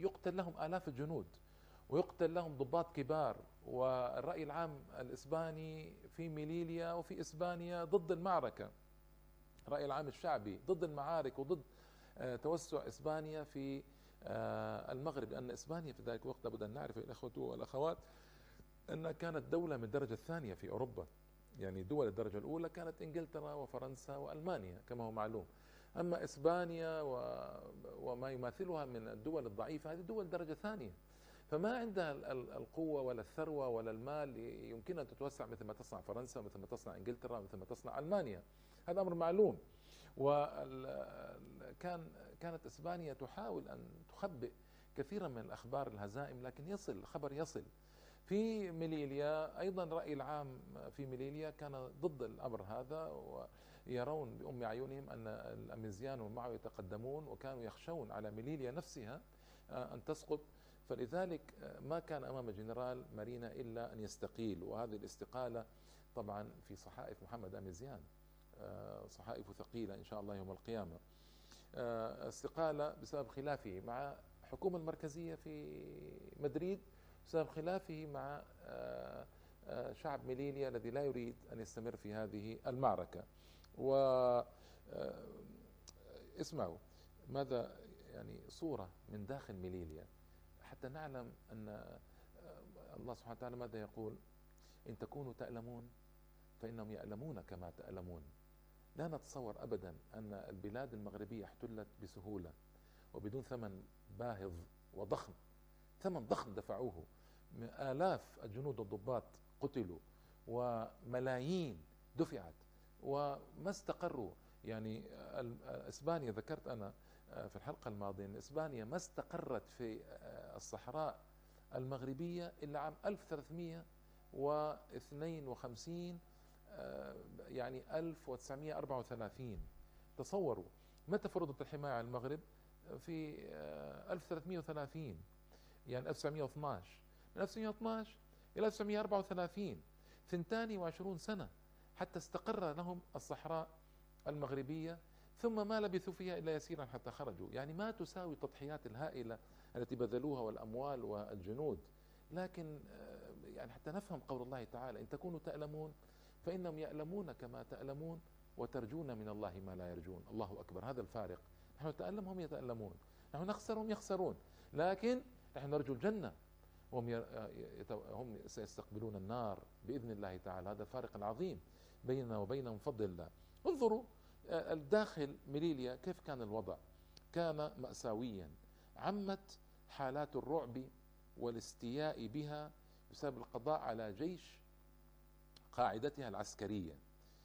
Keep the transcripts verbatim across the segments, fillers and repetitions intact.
يقتل لهم آلاف الجنود ويقتل لهم ضباط كبار، والرأي العام الإسباني في ميليليا وفي إسبانيا ضد المعركة، الرأي العام الشعبي ضد المعارك وضد آه، توسع إسبانيا في آه، المغرب، لأن إسبانيا في ذلك الوقت لابد أن نعرف الأخوة والأخوات أنها كانت دولة من الدرجة الثانية في أوروبا. يعني دول الدرجة الأولى كانت إنجلترا وفرنسا وألمانيا كما هو معلوم، أما إسبانيا و... وما يماثلها من الدول الضعيفة هذه دول درجة ثانية، فما عندها القوة ولا الثروة ولا المال يمكنها أن تتوسع مثل ما تصنع فرنسا مثل ما تصنع إنجلترا مثل ما تصنع ألمانيا، هذا أمر معلوم. وكان كانت إسبانيا تحاول أن تخبئ كثيرا من الأخبار الهزائم، لكن يصل الخبر يصل. في ميليليا أيضا رأي العام في ميليليا كان ضد الأمر هذا، ويرون بأم أعينهم أن الأميزيان ومعه يتقدمون، وكانوا يخشون على ميليليا نفسها أن تسقط، فلذلك ما كان أمام جنرال مارينا إلا أن يستقيل. وهذه الاستقالة طبعا في صحائف محمد أميزيان، صحائف ثقيلة إن شاء الله يوم القيامة. استقالة بسبب خلافه مع الحكومة المركزية في مدريد، بسبب خلافه مع شعب ميليليا الذي لا يريد أن يستمر في هذه المعركة. و اسمعوا ماذا يعني صورة من داخل ميليليا حتى نعلم أن الله سبحانه وتعالى ماذا يقول: إن تكونوا تألمون فإنهم يألمون كما تألمون. لا نتصور أبدا أن البلاد المغربية احتلت بسهولة وبدون ثمن باهظ وضخم، ثمن ضخم دفعوه، آلاف الجنود والضباط قتلوا وملايين دفعت وما استقروا. يعني إسبانيا ذكرت أنا في الحلقة الماضية أن إسبانيا ما استقرت في الصحراء المغربية إلا عام ألف وثلاثمئة واثنين وخمسين، يعني ألف وتسعمئة وأربعة وثلاثين. تصوروا متى فرضت الحماية على المغرب؟ في ألف وثلاثمئة وثلاثين، يعني ألف وتسعمئة واثني عشر، من ألف وتسعمئة واثني عشر إلى ألف وتسعمئة وأربعة وثلاثين، اثنتين وعشرون سنة حتى استقر لهم الصحراء المغربية، ثم ما لبثوا فيها إلا يسيرا حتى خرجوا. يعني ما تساوي التضحيات الهائلة التي بذلوها والأموال والجنود. لكن يعني حتى نفهم قول الله تعالى: إن تكونوا تألمون فإنهم يألمون كما تألمون وترجون من الله ما لا يرجون. الله أكبر، هذا الفارق. نحن نتألم هم يتألمون، نحن نخسر هم يخسرون، لكن نحن نرجو الجنة وهم هم سيستقبلون النار بإذن الله تعالى. هذا الفارق العظيم بيننا وبينهم بفضل الله. انظروا الداخل ميليليا كيف كان الوضع، كان مأساويا. عمت حالات الرعب والاستياء بها بسبب القضاء على جيش قاعدتها العسكرية،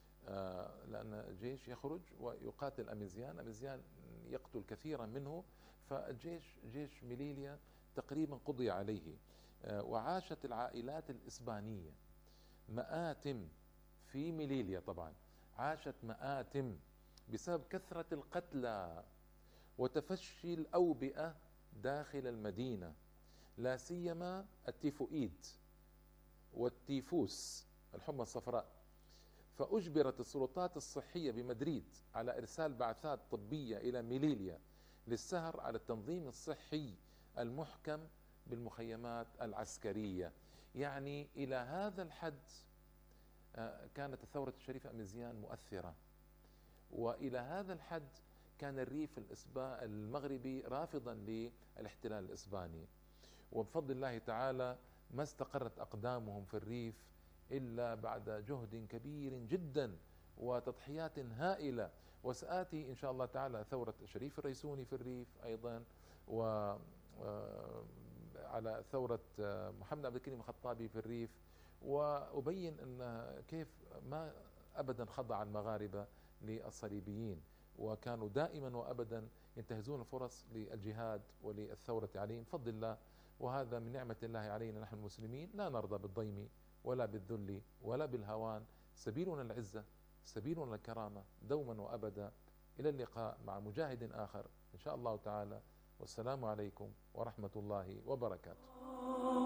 لأن الجيش يخرج ويقاتل أميزيان، أميزيان يقتل كثيرا منه، فالجيش جيش ميليليا تقريبا قضي عليه. وعاشت العائلات الإسبانية مآتم في ميليليا، طبعا عاشت مآتم بسبب كثرة القتلى وتفشي الأوبئة داخل المدينة، لا سيما التيفوئيد والتيفوس، الحمى الصفراء. فأجبرت السلطات الصحية بمدريد على إرسال بعثات طبية إلى ميليليا للسهر على التنظيم الصحي المحكم بالمخيمات العسكرية. يعني إلى هذا الحد كانت الثورة الشريفة أميزيان مؤثرة، وإلى هذا الحد كان الريف المغربي رافضا للاحتلال الإسباني. وبفضل الله تعالى ما استقرت أقدامهم في الريف إلا بعد جهد كبير جدا وتضحيات هائلة. وسآتي إن شاء الله تعالى ثورة شريف الريسوني في الريف أيضا، وعلى ثورة محمد عبد الكريم الخطابي في الريف، وأبين أن كيف ما أبدا خضع المغاربة للصليبيين، وكانوا دائما وأبدا ينتهزون الفرص للجهاد وللثورة عليهم بفضل الله. وهذا من نعمة الله علينا نحن المسلمين، لا نرضى بالضيم ولا بالذل ولا بالهوان. سبيلنا العزة، سبيلنا الكرامة دوما وأبدا. إلى اللقاء مع مجاهد آخر إن شاء الله تعالى، والسلام عليكم ورحمة الله وبركاته.